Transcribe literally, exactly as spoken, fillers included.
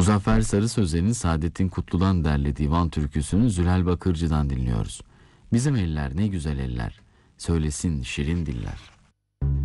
Muzaffer Sarı Sözen'in Saadettin Kutlu'dan derlediği Van türküsünü Zülal Bakırcı'dan dinliyoruz. Bizim eller ne güzel eller, söylesin şirin diller.